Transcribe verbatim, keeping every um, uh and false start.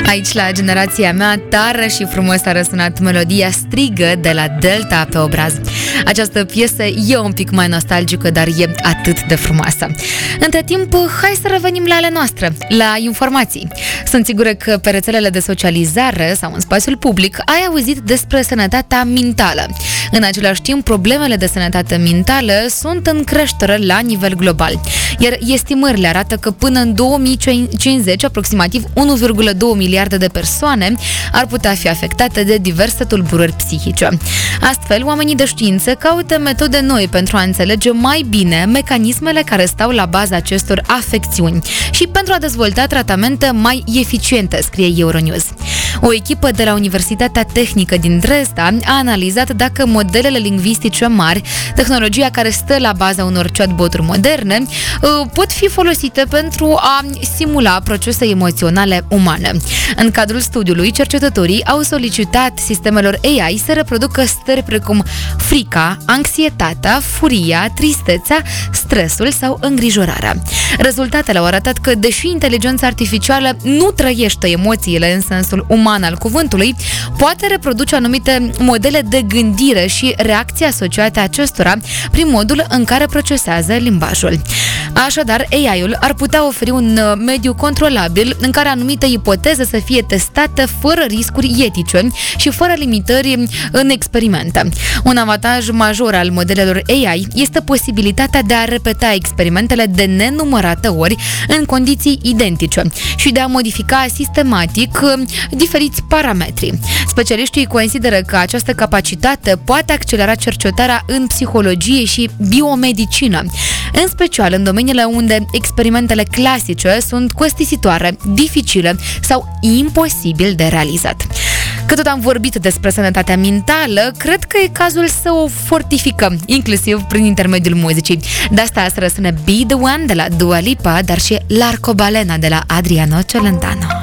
Aici, la generația mea, tare și frumos a răsunat melodia Strigă de la Delta pe obraz. Această piesă e un pic mai nostalgică, dar e atât de frumoasă. Între timp, hai să revenim la ale noastre, la informații. Sunt sigură că pe rețelele de socializare sau în spațiul public ai auzit despre sănătatea mentală. În același timp, problemele de sănătate mentală sunt în creștere la nivel global, iar estimările arată că până în două mii cincizeci, aproximativ unu virgulă doi miliarde de persoane ar putea fi afectate de diverse tulburări psihice. Astfel, oamenii de știință caută metode noi pentru a înțelege mai bine mecanismele care stau la baza acestor afecțiuni și pentru a dezvolta tratamente mai eficiente, scrie Euronews. O echipă de la Universitatea Tehnică din Dresda a analizat dacă modelele lingvistice mari, tehnologia care stă la baza unor chatboturi moderne, pot fi folosite pentru a simula procese emoționale umane. În cadrul studiului, cercetătorii au solicitat sistemelor A I să reproducă stări precum frica, anxietatea, furia, tristețea, stresul sau îngrijorarea. Rezultatele au arătat că, deși inteligența artificială nu trăiește emoțiile în sensul uman al cuvântului, poate reproduce anumite modele de gândire și reacții asociate acestora prin modul în care procesează limbajul. Așadar, A I-ul ar putea oferi un mediu controlabil în care anumite ipoteze să fie testate fără riscuri etice și fără limitări în experimente. Un avantaj major al modelelor A I este posibilitatea de a repeta experimentele de nenumărate ori în condiții identice și de a modifica sistematic diferiți parametri. Specialiștii consideră că această capacitate poate accelera cercetarea în psihologie și biomedicină, în special în domeniile unde experimentele clasice sunt costisitoare, dificile sau imposibil de realizat. Că tot am vorbit despre sănătatea mentală, cred că e cazul să o fortificăm, inclusiv prin intermediul muzicii. De asta să răsune Be The One de la Dua Lipa, dar și L'Arcobaleno de la Adriano Celentano.